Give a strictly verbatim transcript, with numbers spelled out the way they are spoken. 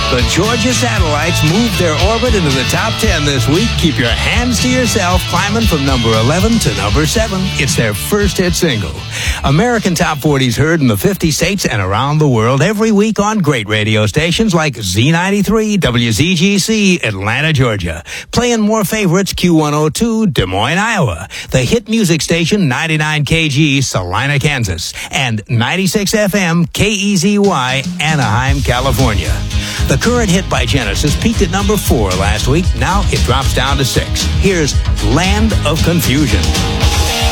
The Georgia Satellites moved their orbit into the top ten this week. Keep your hands to yourself, climbing from number eleven to number seven. It's their first hit single. American Top forties heard in the fifty states and around the world every week on great radio stations like Z ninety-three, W Z G C, Atlanta, Georgia. Playing more favorites, Q one oh two, Des Moines, Iowa. The hit music station, ninety-nine K G, Salina, Kansas. And ninety-six F M, K E Z Y, Anaheim, California. The current hit by Genesis peaked at number four last week. Now it drops down to six. Here's Land of Confusion.